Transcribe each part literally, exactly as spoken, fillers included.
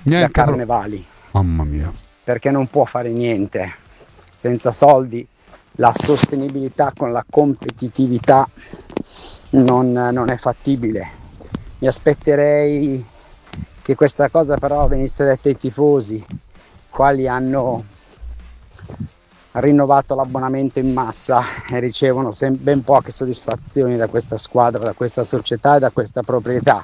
da Niente, pro- Carnevali, mamma mia. perché non può fare niente. Senza soldi la sostenibilità con la competitività non, non è fattibile. Mi aspetterei che questa cosa però venisse detta ai tifosi, quali hanno rinnovato l'abbonamento in massa e ricevono ben poche soddisfazioni da questa squadra, da questa società e da questa proprietà.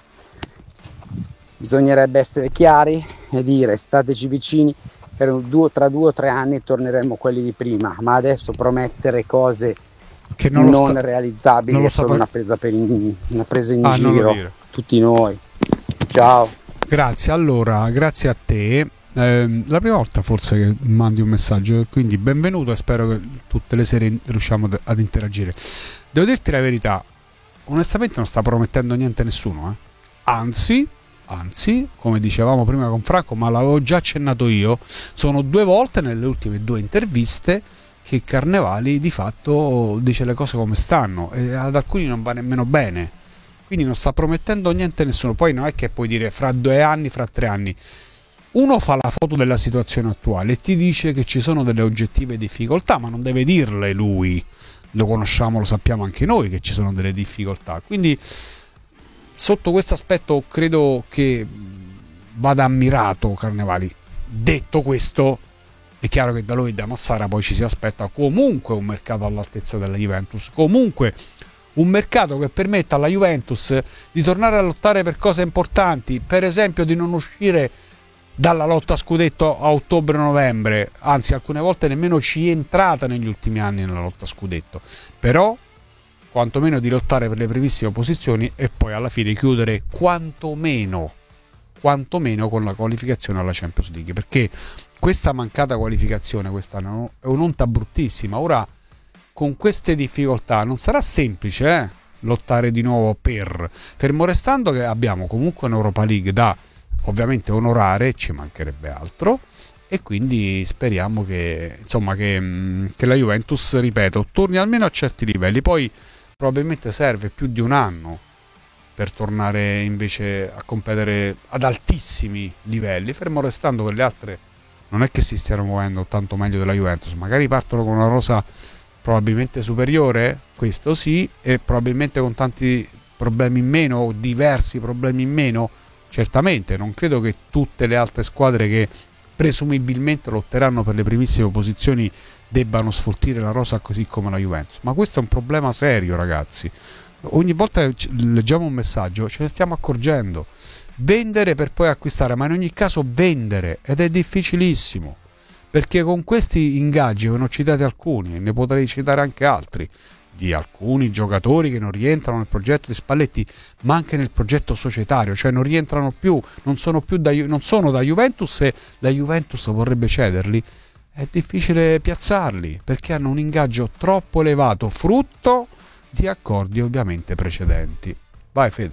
Bisognerebbe essere chiari e dire stateci vicini, per due, tra due o tre anni torneremo quelli di prima, ma adesso promettere cose Che non lo sta, non non realizzabili lo è sta solo per... una presa, per in, una presa in Ah, non lo giro, dire. tutti noi. Ciao. Grazie, allora, grazie a te. Eh, la prima volta forse che mandi un messaggio, quindi benvenuto e spero che tutte le sere riusciamo ad interagire. Devo dirti la verità, onestamente non sta promettendo niente a nessuno, eh. Anzi, anzi, come dicevamo prima con Franco, ma l'avevo già accennato io, sono due volte nelle ultime due interviste che Carnevali di fatto dice le cose come stanno e ad alcuni non va nemmeno bene. Quindi non sta promettendo niente a nessuno. Poi non è che puoi dire fra due anni, fra tre anni. Uno fa la foto della situazione attuale e ti dice che ci sono delle oggettive difficoltà, ma non deve dirle lui. Lo conosciamo, lo sappiamo anche noi che ci sono delle difficoltà. Quindi sotto questo aspetto credo che vada ammirato Carnevali. Detto questo, è chiaro che da lui da Massara poi ci si aspetta comunque un mercato all'altezza della Juventus. Comunque un mercato che permetta alla Juventus di tornare a lottare per cose importanti, per esempio di non uscire dalla lotta a scudetto a ottobre-novembre, anzi alcune volte nemmeno ci è entrata negli ultimi anni nella lotta a scudetto, però quantomeno di lottare per le primissime posizioni e poi alla fine chiudere quantomeno, quantomeno con la qualificazione alla Champions League, perché questa mancata qualificazione quest'anno è un'onta bruttissima. Ora con queste difficoltà non sarà semplice eh, lottare di nuovo per, fermo restando che abbiamo comunque un'Europa League da ovviamente onorare, ci mancherebbe altro, e quindi speriamo che insomma che, che la Juventus, ripeto, torni almeno a certi livelli. Poi probabilmente serve più di un anno per tornare invece a competere ad altissimi livelli, fermo restando che le altre non è che si stiano muovendo tanto meglio della Juventus, magari partono con una rosa probabilmente superiore, questo sì, e probabilmente con tanti problemi in meno o diversi problemi in meno, certamente non credo che tutte le altre squadre che presumibilmente lotteranno per le primissime posizioni debbano sfoltire la rosa così come la Juventus, ma questo è un problema serio, ragazzi. Ogni volta che leggiamo un messaggio ce ne stiamo accorgendo. Vendere per poi acquistare, ma in ogni caso vendere, ed è difficilissimo, perché con questi ingaggi, ve ne ho citati alcuni e ne potrei citare anche altri, di alcuni giocatori che non rientrano nel progetto di Spalletti, ma anche nel progetto societario, cioè non rientrano più, non sono più da, non sono da Juventus e la Juventus vorrebbe cederli, è difficile piazzarli perché hanno un ingaggio troppo elevato, frutto di accordi ovviamente precedenti. Vai Fede.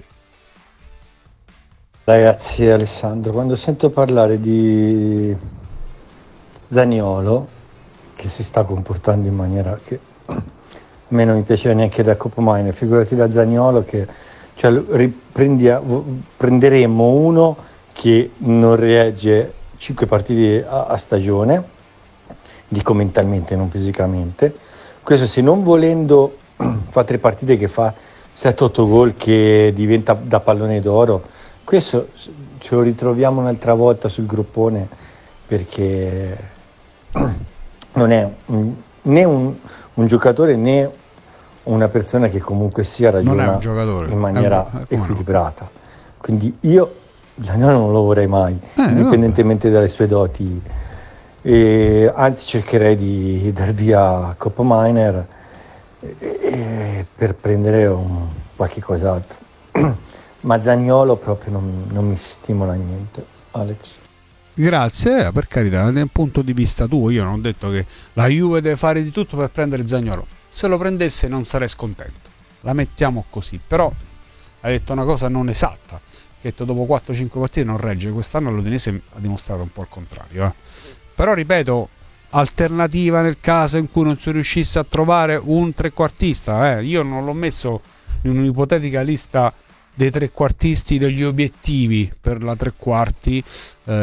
Ragazzi, Alessandro, quando sento parlare di Zaniolo, che si sta comportando in maniera che a me non mi piaceva neanche da Copomine, figurati da Zaniolo, che cioè, prenderemmo uno che non regge cinque partite a, a stagione, dico mentalmente, non fisicamente. Questo se non volendo fa tre partite che fa sette otto gol, che diventa da pallone d'oro. Questo ce lo ritroviamo un'altra volta sul groppone, perché non è un, né un, un giocatore né una persona che comunque sia ragiona in maniera un, equilibrata. No? Quindi io Zaniolo non lo vorrei mai, eh, indipendentemente vabbè. dalle sue doti. E anzi cercherei di dar via Coppa Miner e, e per prendere un, qualche cos'altro. Ma Zaniolo proprio non, non mi stimola niente, Alex. Grazie, eh, per carità, dal punto di vista tuo, io non ho detto che la Juve deve fare di tutto per prendere Zaniolo. Se lo prendesse non sarei scontento, la mettiamo così. Però hai detto una cosa non esatta, che detto dopo quattro cinque partite non regge. Quest'anno l'Udinese ha dimostrato un po' il contrario, eh. Però ripeto, alternativa nel caso in cui non si riuscisse a trovare un trequartista, eh. Io non l'ho messo in un'ipotetica lista dei trequartisti, degli obiettivi per la tre quarti, eh,